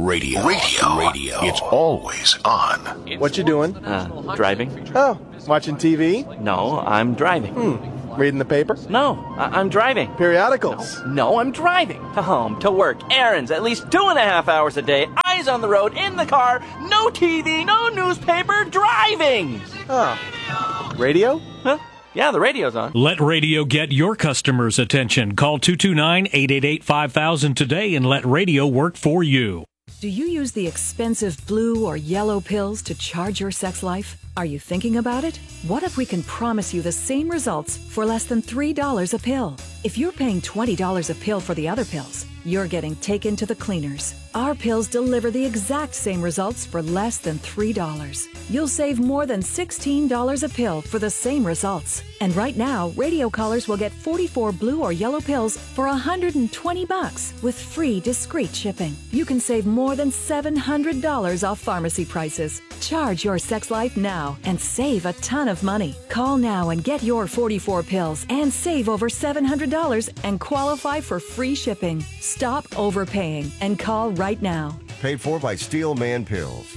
Radio. It's always on. What you doing? Driving. Oh, watching TV? No, I'm driving. Reading the paper? No, I'm driving. Periodicals? No, I'm driving. To home, to work, errands, at least 2.5 hours a day, eyes on the road, in the car, no TV, no newspaper, driving. Oh. Radio? Huh? Yeah, the radio's on. Let radio get your customers' attention. Call 229-888-5000 today and let radio work for you. Do you use the expensive blue or yellow pills to charge your sex life? Are you thinking about it? What if we can promise you the same results for less than $3 a pill? If you're paying $20 a pill for the other pills, you're getting taken to the cleaners. Our pills deliver the exact same results for less than $3. You'll save more than $16 a pill for the same results. And right now, radio callers will get 44 blue or yellow pills for $120 with free discreet shipping. You can save more than $700 off pharmacy prices. Charge your sex life now and save a ton of money. Call now and get your 44 pills and save over $700 and qualify for free shipping. Stop overpaying and call right now. Paid for by Steelman Pills.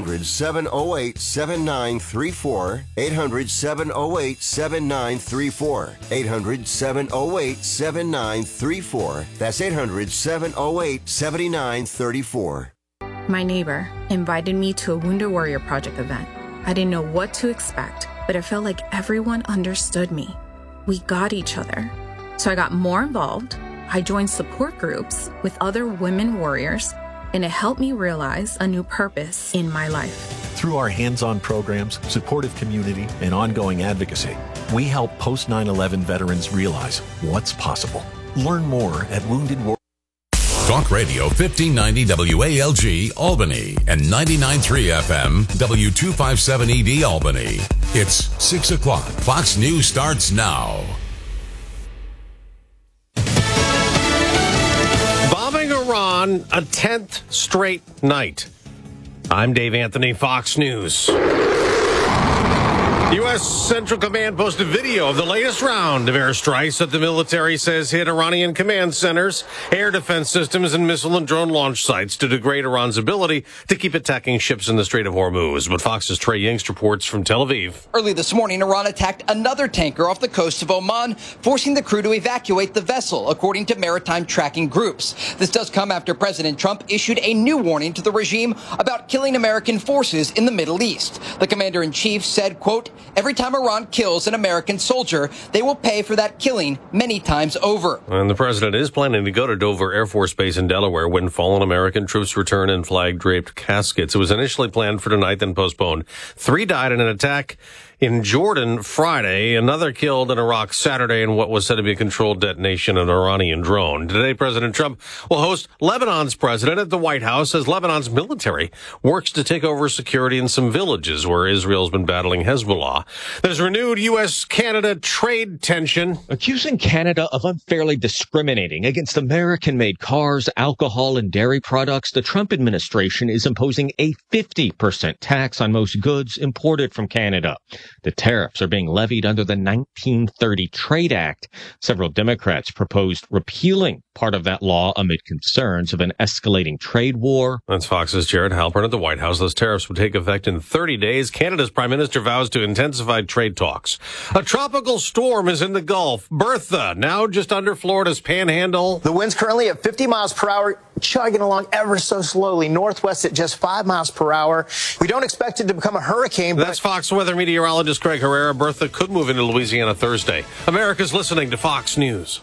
800-708-7934. 800-708-7934. 800-708-7934. That's 800-708-7934. My neighbor invited me to a Wounded Warrior Project event. I didn't know what to expect, but it felt like everyone understood me. We got each other. So I got more involved. I joined support groups with other women warriors, and it helped me realize a new purpose in my life. Through our hands-on programs, supportive community, and ongoing advocacy, we help post 9/11 veterans realize what's possible. Learn more at Wounded Warrior. Talk Radio 1590 WALG Albany and 99.3 FM W257ED Albany. It's 6 o'clock. Fox News starts now. Bombing Iran a 10th straight night. I'm Dave Anthony, Fox News. U.S. Central Command posted video of the latest round of airstrikes that the military says hit Iranian command centers, air defense systems, and missile and drone launch sites to degrade Iran's ability to keep attacking ships in the Strait of Hormuz. But Fox's Trey Yingst reports from Tel Aviv. Early this morning, Iran attacked another tanker off the coast of Oman, forcing the crew to evacuate the vessel, according to maritime tracking groups. This does come after President Trump issued a new warning to the regime about killing American forces in the Middle East. The commander-in-chief said, quote, "Every time Iran kills an American soldier, they will pay for that killing many times over." And the president is planning to go to Dover Air Force Base in Delaware when fallen American troops return in flag-draped caskets. It was initially planned for tonight, then postponed. 3 died in an attack in Jordan Friday, another killed in Iraq Saturday in what was said to be a controlled detonation of an Iranian drone. Today, President Trump will host Lebanon's president at the White House as Lebanon's military works to take over security in some villages where Israel's been battling Hezbollah. There's renewed U.S.-Canada trade tension. Accusing Canada of unfairly discriminating against American-made cars, alcohol, and dairy products, the Trump administration is imposing a 50% tax on most goods imported from Canada. The tariffs are being levied under the 1930 Trade Act. Several Democrats proposed repealing part of that law amid concerns of an escalating trade war. That's Fox's Jared Halpern at the White House. Those tariffs would take effect in 30 days. Canada's prime minister vows to intensify trade talks. A tropical storm is in the Gulf. Bertha, now just under Florida's panhandle. The wind's currently at 50 miles per hour, chugging along ever so slowly. Northwest at just 5 miles per hour. We don't expect it to become a hurricane. That's Fox weather meteorologist Greg Herrera. Bertha could move into Louisiana Thursday. America's listening to Fox News.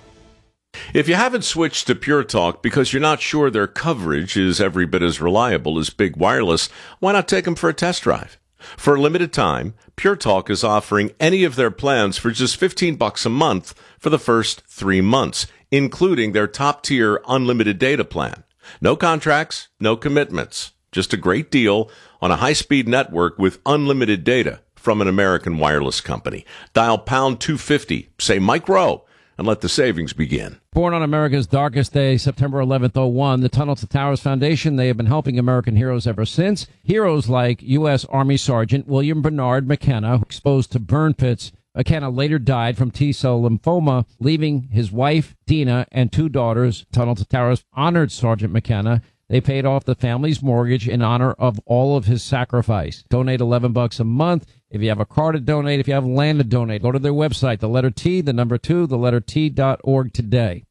If you haven't switched to Pure Talk because you're not sure their coverage is every bit as reliable as Big Wireless, why not take them for a test drive? For a limited time, Pure Talk is offering any of their plans for just $15 a month for the first 3 months, including their top-tier unlimited data plan. No contracts, no commitments. Just a great deal on a high-speed network with unlimited data from an American wireless company. Dial pound 250, say Mike Rowe, and let the savings begin. Born on America's darkest day, September 11th, 01, the Tunnel to Towers Foundation, they have been helping American heroes ever since. Heroes like U.S. Army Sergeant William Bernard McKenna, exposed to burn pits. McKenna later died from T-cell lymphoma, leaving his wife, Dina, and 2 daughters. Tunnel to Towers honored Sergeant McKenna. They paid off the family's mortgage in honor of all of his sacrifice. Donate $11 a month. If you have a car to donate, if you have land to donate, go to their website, the letter T, the number 2, the letter T.org today.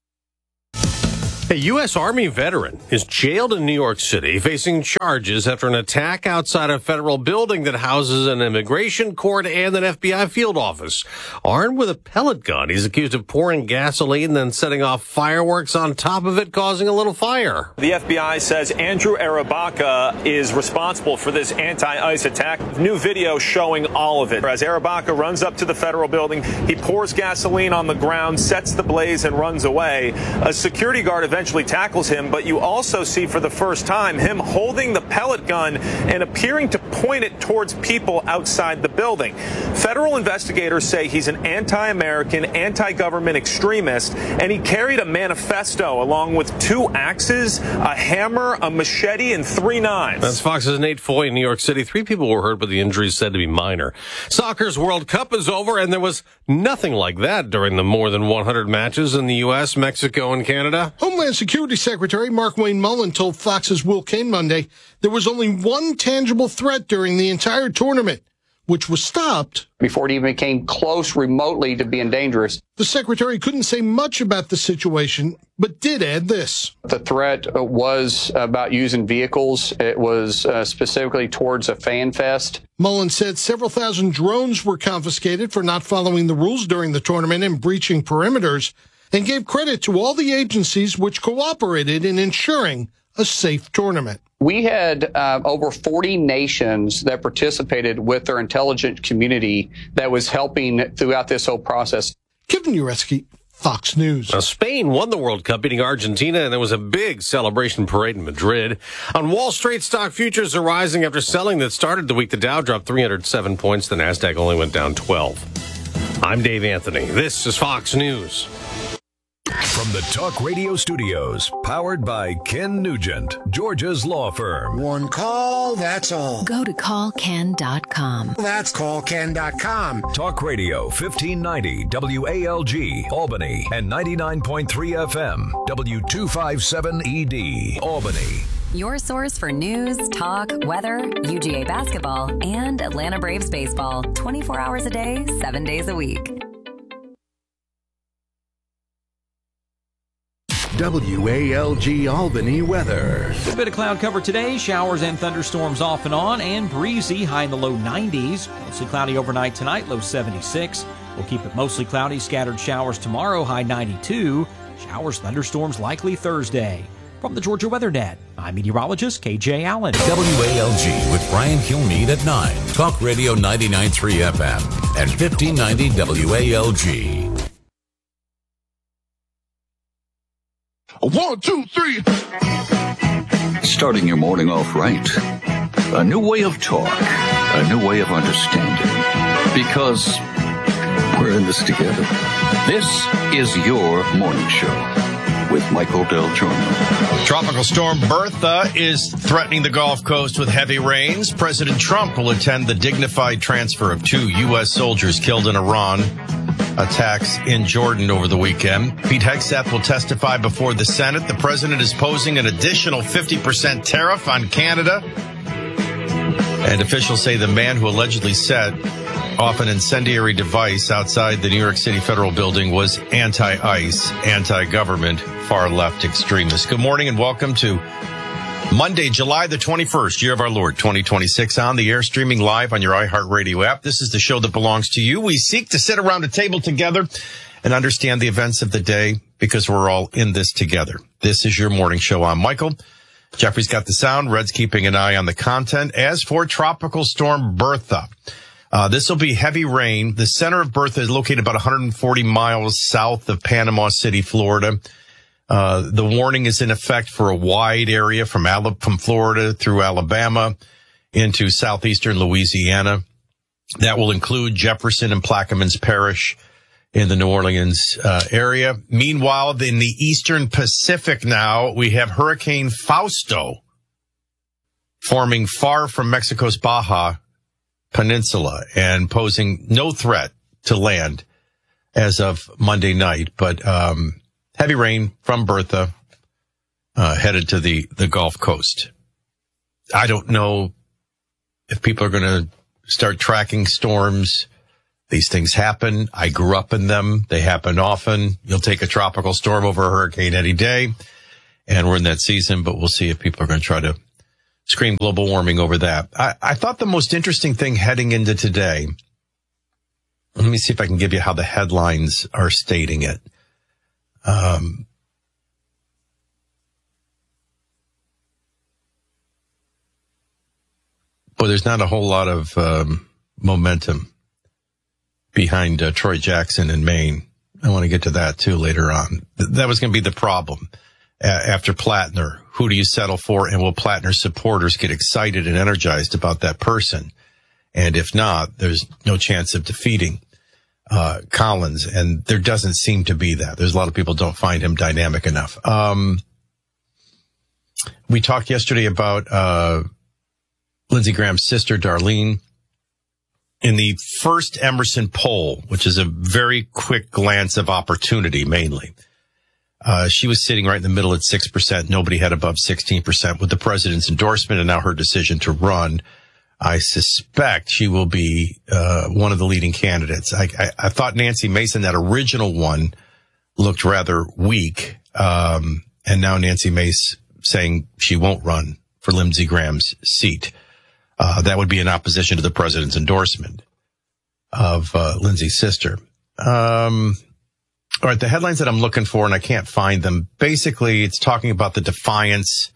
A U.S. Army veteran is jailed in New York City facing charges after an attack outside a federal building that houses an immigration court and an FBI field office. Armed with a pellet gun, he's accused of pouring gasoline, then setting off fireworks on top of it, causing a little fire. The FBI says Andrew Arabaka is responsible for this anti-ICE attack. New video showing all of it. As Arabaka runs up to the federal building, he pours gasoline on the ground, sets the blaze, and runs away. A security guard eventually tackles him, but you also see for the first time him holding the pellet gun and appearing to point it towards people outside the building. Federal investigators say he's an anti-American, anti-government extremist, and he carried a manifesto along with 2 axes, a hammer, a machete, and 3 knives. That's Fox's Nate Foy in New York City. 3 people were hurt, but the injuries said to be minor. Soccer's World Cup is over, and there was nothing like that during the more than 100 matches in the U.S., Mexico, and Canada. Homeland Security Secretary Markwayne Mullin told Fox's Will Cain Monday there was only one tangible threat during the entire tournament, which was stopped before it even came close remotely to being dangerous. The secretary couldn't say much about the situation, but did add this. The threat was about using vehicles. It was specifically towards a fan fest. Mullin said several thousand drones were confiscated for not following the rules during the tournament and breaching perimeters, and gave credit to all the agencies which cooperated in ensuring a safe tournament. We had over 40 nations that participated with their intelligence community that was helping throughout this whole process. Kevin Uretsky, Fox News. Now, Spain won the World Cup, beating Argentina, and there was a big celebration parade in Madrid. On Wall Street, stock futures are rising after selling that started the week. The Dow dropped 307 points. The Nasdaq only went down 12. I'm Dave Anthony. This is Fox News. From the Talk Radio Studios, powered by Ken Nugent, Georgia's law firm. One call, that's all. Go to callken.com. That's callken.com. Talk Radio 1590 WALG, Albany, and 99.3 FM, W257ED, Albany. Your source for news, talk, weather, UGA basketball, and Atlanta Braves baseball. 24 hours a day, 7 days a week. WALG Albany weather. A bit of cloud cover today. Showers and thunderstorms off and on, and breezy, high in the low 90s. Mostly cloudy overnight tonight, low 76. We'll keep it mostly cloudy. Scattered showers tomorrow, high 92. Showers, thunderstorms likely Thursday. From the Georgia Weather Net, I'm meteorologist KJ Allen. WALG with Brian Kilmeade at 9. Talk Radio 99.3 FM and 1590 WALG. 1, 2, 3. Starting your morning off right. A new way of talk. A new way of understanding. Because we're in this together. This is your morning show with Michael Del Giorno. Tropical storm Bertha is threatening the Gulf Coast with heavy rains. President Trump will attend the dignified transfer of 2 U.S. soldiers killed in Iran attacks in Jordan over the weekend. Pete Hegseth will testify before the Senate. The president is posing an additional 50% tariff on Canada. And officials say the man who allegedly set off an incendiary device outside the New York City Federal Building was anti-ICE, anti-government, far-left extremist. Good morning and welcome to Monday, July the 21st, year of our Lord, 2026, on the air, streaming live on your iHeartRadio app. This is the show that belongs to you. We seek to sit around a table together and understand the events of the day because we're all in this together. This is your morning show. I'm Michael. Jeffrey's got the sound. Red's keeping an eye on the content. As for Tropical Storm Bertha, this will be heavy rain. The center of Bertha is located about 140 miles south of Panama City, Florida. The warning is in effect for a wide area from Florida through Alabama into southeastern Louisiana. That will include Jefferson and Plaquemines Parish in the New Orleans area. Meanwhile, in the eastern Pacific now, we have Hurricane Fausto forming far from Mexico's Baja Peninsula and posing no threat to land as of Monday night. But heavy rain from Bertha headed to the Gulf Coast. I don't know if people are going to start tracking storms. These things happen. I grew up in them. They happen often. You'll take a tropical storm over a hurricane any day, and we're in that season, but we'll see if people are going to try to scream global warming over that. I thought the most interesting thing heading into today, let me see if I can give you how the headlines are stating it. But there's not a whole lot of momentum behind Troy Jackson in Maine. I want to get to that too later on. That was going to be the problem after Plattner. Who do you settle for? And will Plattner supporters get excited and energized about that person? And if not, there's no chance of defeating Collins. And there doesn't seem to be that. There's a lot of people don't find him dynamic enough. We talked yesterday about Lindsey Graham's sister, Darlene. In the first Emerson poll, which is a very quick glance of opportunity mainly, she was sitting right in the middle at 6%. Nobody had above 16% with the president's endorsement and now her decision to run. I suspect she will be one of the leading candidates. I thought Nancy Mason, that original one, looked rather weak. And now Nancy Mace saying she won't run for Lindsey Graham's seat. That would be in opposition to the president's endorsement of Lindsey's sister. All right, the headlines that I'm looking for, and I can't find them. Basically, it's talking about the defiance.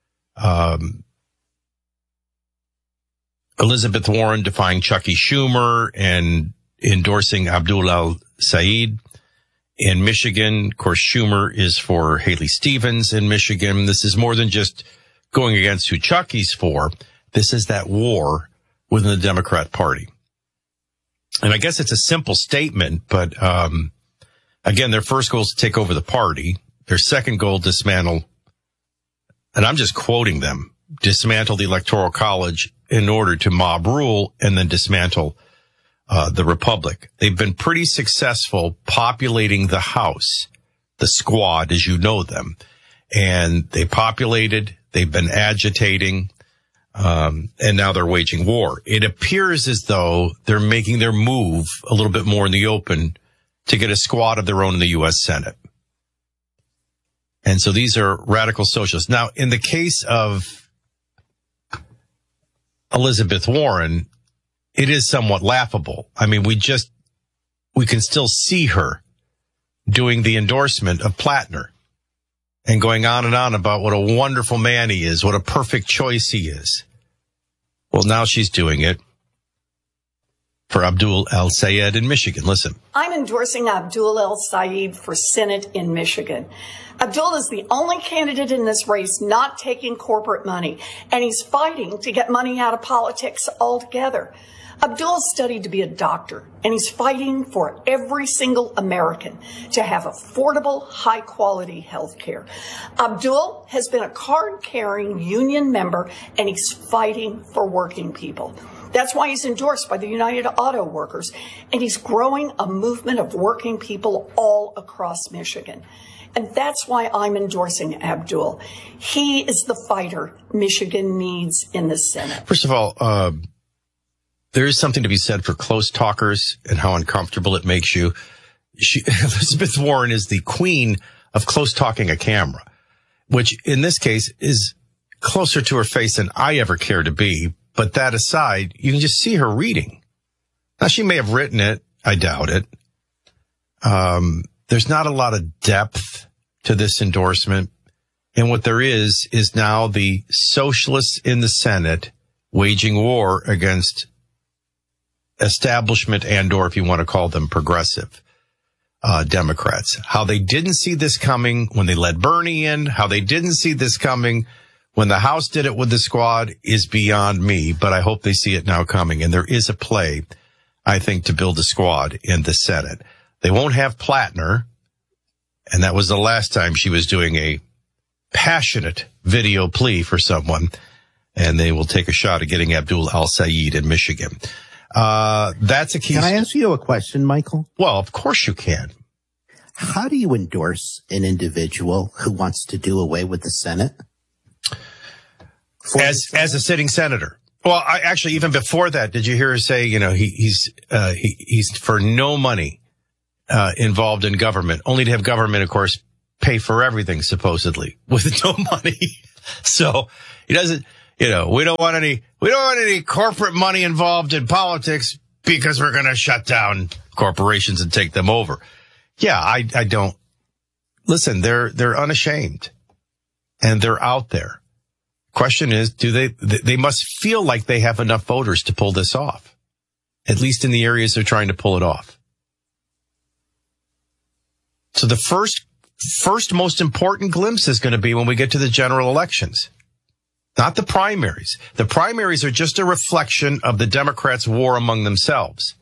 Elizabeth Warren defying Chucky Schumer and endorsing Abdul al-Sayed. In Michigan, of course, Schumer is for Haley Stevens in Michigan. This is more than just going against who Chucky's for. This is that war within the Democrat Party. And I guess it's a simple statement, but again, their first goal is to take over the party. Their second goal, dismantle, and I'm just quoting them, dismantle the Electoral College in order to mob rule and then dismantle the Republic. They've been pretty successful populating the House, the squad, as you know them. And they populated, they've been agitating, and now they're waging war. It appears as though they're making their move a little bit more in the open to get a squad of their own in the U.S. Senate. And so these are radical socialists. Now, in the case of Elizabeth Warren, it is somewhat laughable. I mean, we can still see her doing the endorsement of Plattner and going on and on about what a wonderful man he is, what a perfect choice he is. Well, now she's doing it for Abdul al-Sayed in Michigan. Listen. I'm endorsing Abdul al-Sayed for Senate in Michigan. Abdul is the only candidate in this race not taking corporate money, and he's fighting to get money out of politics altogether. Abdul studied to be a doctor, and he's fighting for every single American to have affordable, high-quality health care. Abdul has been a card-carrying union member, and he's fighting for working people. That's why he's endorsed by the United Auto Workers, and he's growing a movement of working people all across Michigan. And that's why I'm endorsing Abdul. He is the fighter Michigan needs in the Senate. First of all, there is something to be said for close talkers and how uncomfortable it makes you. Elizabeth Warren is the queen of close talking a camera, which in this case is closer to her face than I ever care to be. But that aside, you can just see her reading. Now, she may have written it. I doubt it. There's not a lot of depth to this endorsement. And what there is now the socialists in the Senate waging war against establishment and, or if you want to call them progressive Democrats. How they didn't see this coming when they let Bernie in, how they didn't see this coming when the House did it with the squad is beyond me, but I hope they see it now coming. And there is a play, I think, to build a squad in the Senate. They won't have Plattner, and that was the last time she was doing a passionate video plea for someone, and they will take a shot at getting Abdul al-Sayed in Michigan. That's a key. Can I ask you a question, Michael? Well, of course you can. how do you endorse an individual who wants to do away with the Senate? As a sitting senator. Well, actually, even before that, did you hear her say, he's for no money involved in government, only to have government, of course, pay for everything, supposedly, with no money. So he doesn't, we don't want any corporate money involved in politics because we're going to shut down corporations and take them over. Yeah, I don't. Listen, they're unashamed and they're out there. Question is, they must feel like they have enough voters to pull this off, at least in the areas they're trying to pull it off. So the first most important glimpse is going to be when we get to the general elections, not the primaries. The primaries are just a reflection of the Democrats' war among themselves.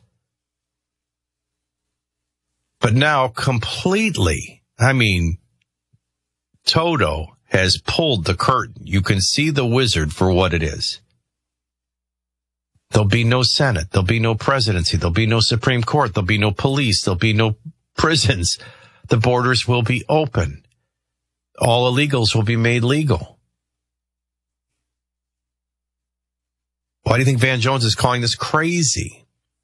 But now completely, Toto has pulled the curtain. You can see the wizard for what it is. There'll be no Senate. There'll be no presidency. There'll be no Supreme Court. There'll be no police. There'll be no prisons. The borders will be open. All illegals will be made legal. Why do you think Van Jones is calling this crazy?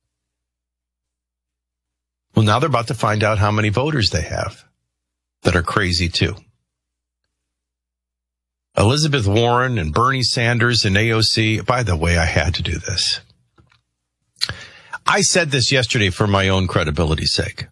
Well, now they're about to find out how many voters they have that are crazy too. Elizabeth Warren and Bernie Sanders and AOC. By the way, I had to do this. I said this yesterday for my own credibility's sake.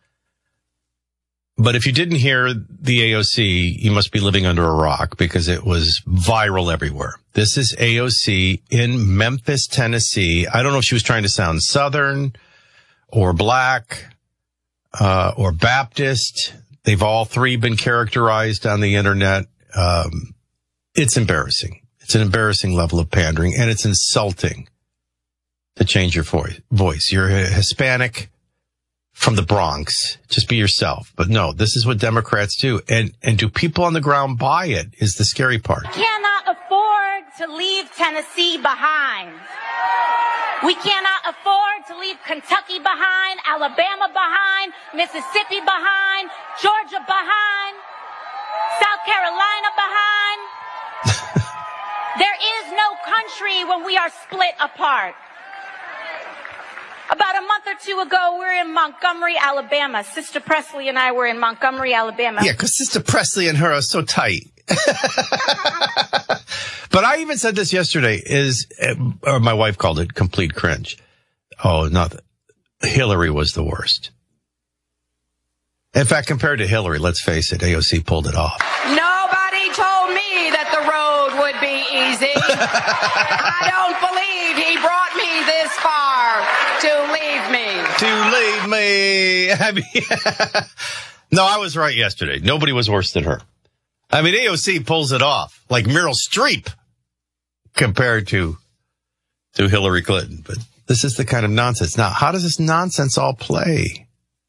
But if you didn't hear the AOC, you must be living under a rock because it was viral everywhere. This is AOC in Memphis, Tennessee. I don't know if she was trying to sound Southern or black or Baptist. They've all three been characterized on the internet. It's embarrassing. It's an embarrassing level of pandering, and it's insulting to change your voice. You're a Hispanic from the Bronx. Just be yourself. But no, this is what Democrats do. And do people on the ground buy it is the scary part. Cannot afford to leave Tennessee behind. We cannot afford to leave Kentucky behind, Alabama behind, Mississippi behind, Georgia behind, South Carolina behind. There is no country when we are split apart. About a month or two ago, we were in Montgomery, Alabama. Sister Presley and I were in Montgomery, Alabama. Yeah, because Sister Presley and her are so tight. But I even said this yesterday, or my wife called it complete cringe. Oh, Hillary was the worst. In fact, compared to Hillary, let's face it, AOC pulled it off. Nobody told me that the road would be easy. I don't believe he brought me this far to leave me. No, I was right yesterday. Nobody was worse than her. AOC pulls it off like Meryl Streep compared to Hillary Clinton. But this is the kind of nonsense. Now, how does this nonsense all play?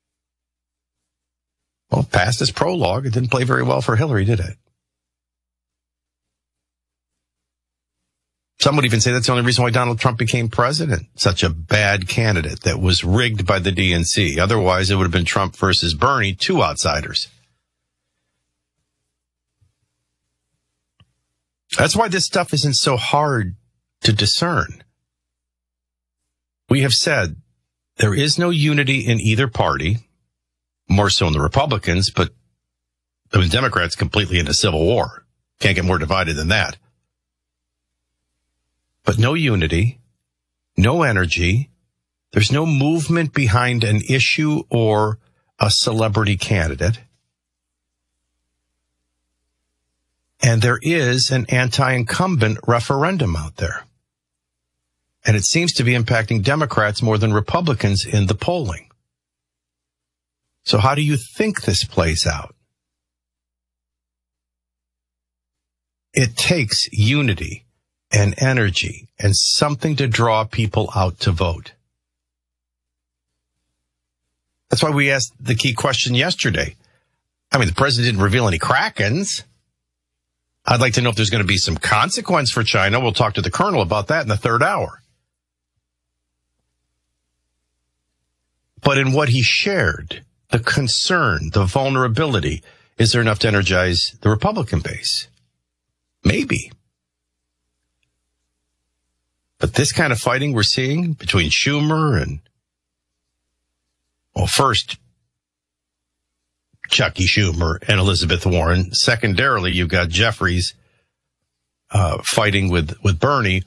Well, past this prologue, it didn't play very well for Hillary, did it? Some would even say that's the only reason why Donald Trump became president. Such a bad candidate that was rigged by the DNC. Otherwise, it would have been Trump versus Bernie, two outsiders. That's why this stuff isn't so hard to discern. We have said there is no unity in either party, more so in the Republicans, but the Democrats completely in a civil war. Can't get more divided than that. But no unity, no energy. There's no movement behind an issue or a celebrity candidate. And there is an anti-incumbent referendum out there. And it seems to be impacting Democrats more than Republicans in the polling. So how do you think this plays out? It takes unity and energy and something to draw people out to vote. That's why we asked the key question yesterday. The president didn't reveal any Krakens. I'd like to know if there's going to be some consequence for China. We'll talk to the colonel about that in the third hour. But in what he shared, the concern, the vulnerability. Is there enough to energize the Republican base? Maybe. But this kind of fighting we're seeing between Schumer and, well, first, Chucky Schumer and Elizabeth Warren. Secondarily, you've got Jeffries fighting with Bernie